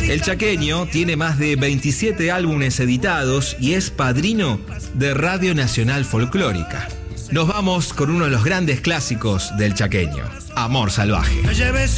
El chaqueño tiene más de 27 álbumes editados y es padrino de Radio Nacional Folclórica. Nos vamos con uno de los grandes clásicos del chaqueño, Amor Salvaje.